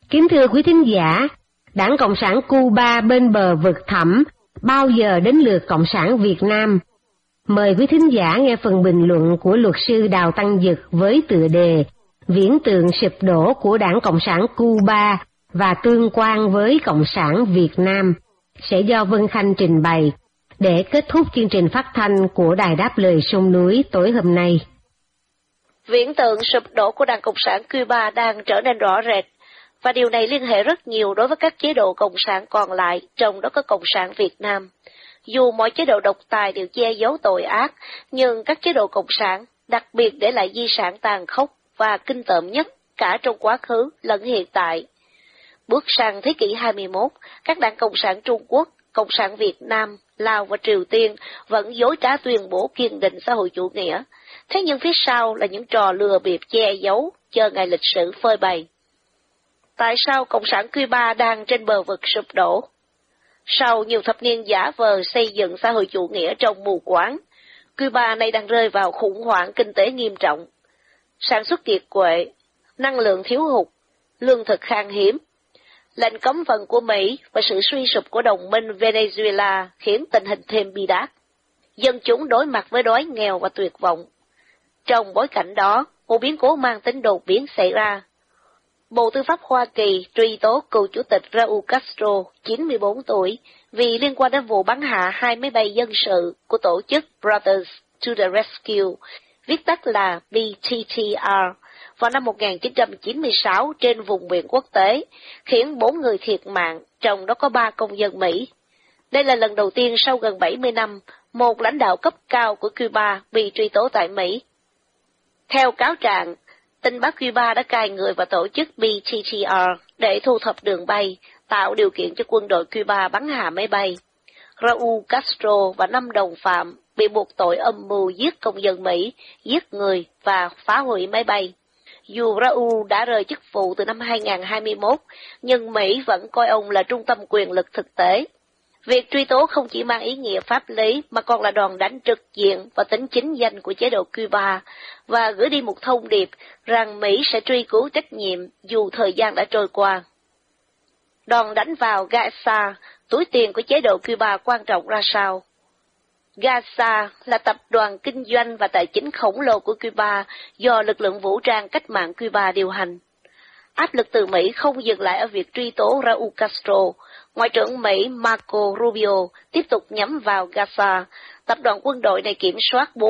Kính thưa quý thính giả, Đảng Cộng sản Cuba bên bờ vực thẳm, bao giờ đến lượt Cộng sản Việt Nam? Mời quý thính giả nghe phần bình luận của luật sư Đào Tăng Dực với tựa đề Viễn tượng sụp đổ của Đảng Cộng sản Cuba và tương quan với Cộng sản Việt Nam, sẽ do Vân Khanh trình bày, để kết thúc chương trình phát thanh của Đài Đáp Lời Sông Núi tối hôm nay. Viễn tượng sụp đổ của Đảng Cộng sản Cuba đang trở nên rõ rệt, và điều này liên hệ rất nhiều đối với các chế độ cộng sản còn lại, trong đó có Cộng sản Việt Nam. Dù mọi chế độ độc tài đều che giấu tội ác, nhưng các chế độ cộng sản đặc biệt để lại di sản tàn khốc và kinh tởm nhất cả trong quá khứ lẫn hiện tại. Bước sang thế kỷ 21, các đảng Cộng sản Trung Quốc, Cộng sản Việt Nam, Lào và Triều Tiên vẫn dối trá tuyên bố kiên định xã hội chủ nghĩa. Thế nhưng phía sau là những trò lừa bịp che giấu, chờ ngày lịch sử phơi bày. Tại sao Cộng sản Cuba đang trên bờ vực sụp đổ? Sau nhiều thập niên giả vờ xây dựng xã hội chủ nghĩa trong mù quáng, Cuba nay đang rơi vào khủng hoảng kinh tế nghiêm trọng. Sản xuất kiệt quệ, năng lượng thiếu hụt, lương thực khan hiếm, lệnh cấm vận của Mỹ và sự suy sụp của đồng minh Venezuela khiến tình hình thêm bi đát. Dân chúng đối mặt với đói nghèo và tuyệt vọng. Trong bối cảnh đó, một biến cố mang tính đột biến xảy ra. Bộ Tư pháp Hoa Kỳ truy tố cựu chủ tịch Raúl Castro, 94 tuổi, vì liên quan đến vụ bắn hạ 2 máy bay dân sự của tổ chức Brothers to the Rescue, viết tắt là BTTR, vào năm 1996 trên vùng biển quốc tế, khiến 4 người thiệt mạng, trong đó có 3 công dân Mỹ. Đây là lần đầu tiên sau gần 70 năm, một lãnh đạo cấp cao của Cuba bị truy tố tại Mỹ. Theo cáo trạng, tình báo Cuba đã cài người vào tổ chức BTTR để thu thập đường bay, tạo điều kiện cho quân đội Cuba bắn hạ máy bay. Raúl Castro và 5 đồng phạm bị buộc tội âm mưu giết công dân Mỹ, giết người và phá hủy máy bay. Dù Raúl đã rời chức vụ từ năm 2021, nhưng Mỹ vẫn coi ông là trung tâm quyền lực thực tế. Việc truy tố không chỉ mang ý nghĩa pháp lý mà còn là đòn đánh trực diện và tính chính danh của chế độ Cuba và gửi đi một thông điệp rằng Mỹ sẽ truy cứu trách nhiệm dù thời gian đã trôi qua. Đòn đánh vào Gaza, túi tiền của chế độ Cuba quan trọng ra sao? Gaza là tập đoàn kinh doanh và tài chính khổng lồ của Cuba do lực lượng vũ trang cách mạng Cuba điều hành. Áp lực từ Mỹ không dừng lại ở việc truy tố Raúl Castro. Ngoại trưởng Mỹ Marco Rubio tiếp tục nhắm vào Gaza. Tập đoàn quân đội này kiểm soát